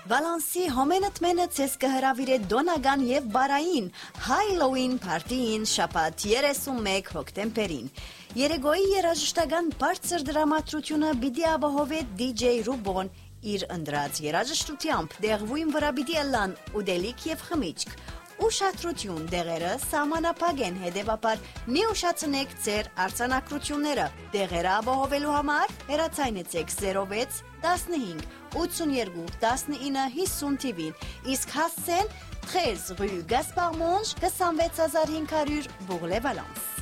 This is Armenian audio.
Վալանսի հոմենըտմենը ցես կհրավիրե դոնական եւ բարային Halloween party-ին շաբաթ 31 հոկտեմբերին։ Երեգոյի երաժշտական բարձր դրամատրությունը պիտի ապահովի DJ Rubon իր ընտրած երաժշտությամբ դեղվույն վրա պիտի ըլլան ուդելիք եւ խմիչք։ Ուշադրություն դեղերը սահմանափակ են, հետևաբար մի ուշացնեք ձեր արձանագրությունները։ Դեղերը ապահովելու համար հեռացայնեցեք 06 15 82 19 50 TV-ին, իսկ հասցեն 13 rue Gaspard Monge 26500 Bourg-les-Valences։